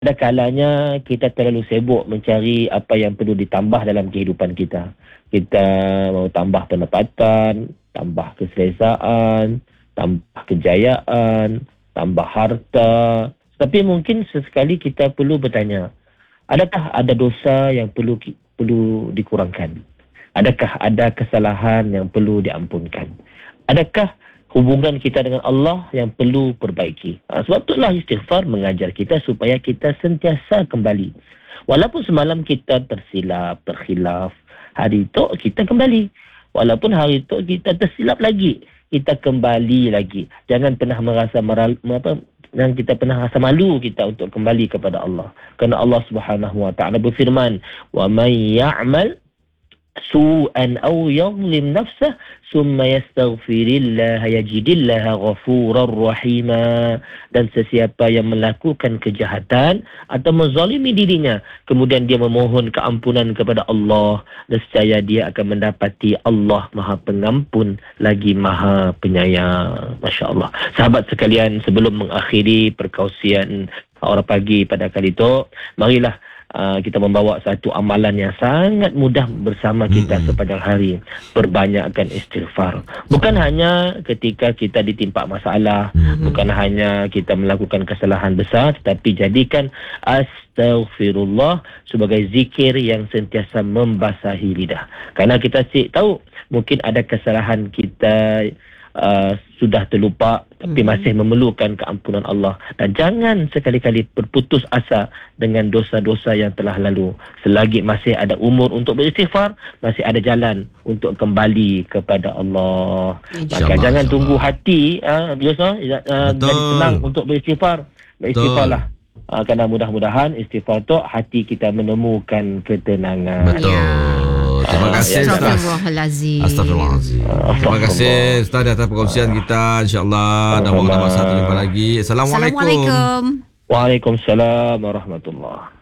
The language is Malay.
Ada kalanya kita terlalu sibuk mencari apa yang perlu ditambah dalam kehidupan kita. Kita mau tambah pendapatan, tambah keselesaan, tambah kejayaan, tambah harta. Tapi mungkin sesekali kita perlu bertanya, adakah ada dosa yang perlu dikurangkan? Adakah ada kesalahan yang perlu diampunkan? Adakah hubungan kita dengan Allah yang perlu perbaiki? Sebab itulah istighfar mengajar kita supaya kita sentiasa kembali. Walaupun semalam kita terkhilaf, hari itu kita kembali. Walaupun hari itu kita tersilap lagi, kita kembali lagi. Jangan pernah dan kita pernah rasa malu kita untuk kembali kepada Allah. Kerana Allah Subhanahu wa taala berfirman, "Wa may ya'mal su'an aw yadhlim nafsah summa yastaghfirillah yajidillaha ghafurar rahima." Dan sesiapa yang melakukan kejahatan atau menzalimi dirinya, kemudian dia memohon keampunan kepada Allah, nescaya dia akan mendapati Allah Maha Pengampun lagi Maha Penyayang. Masya Allah. Sahabat sekalian, sebelum mengakhiri perkongsian Orang Pagi pada kali itu, marilah kita membawa satu amalan yang sangat mudah bersama kita sepanjang hari. Perbanyakkan istighfar. Bukan hanya ketika kita ditimpa masalah, bukan hanya kita melakukan kesalahan besar, tetapi jadikan astaghfirullah sebagai zikir yang sentiasa membasahi lidah. Kerana kita tahu mungkin ada kesalahan kita sudah terlupa, tapi masih memerlukan keampunan Allah. Dan jangan sekali-kali berputus asa dengan dosa-dosa yang telah lalu. Selagi masih ada umur untuk beristighfar, masih ada jalan untuk kembali kepada Allah. Maka jangan tunggu hati biasa jadi senang untuk beristighfar. Beristighfarlah. Kerana mudah-mudahan istighfar tu hati kita menemukan ketenangan. Betul. Terima kasih Ustaz. Astagfirullahalazim. Terima kasih Ustaz atas perkongsian kita, insya-Allah. Dan moga-moga satu jumpa lagi. Assalamualaikum. Waalaikumsalam warahmatullahi.